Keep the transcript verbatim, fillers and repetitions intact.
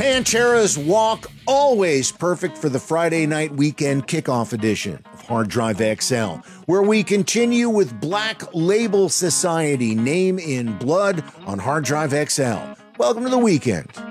Pantera's Walk, always perfect for the Friday night weekend kickoff edition of Hard Drive X L, where we continue with Black Label Society, Name in Blood on Hard Drive X L. Welcome to the weekend.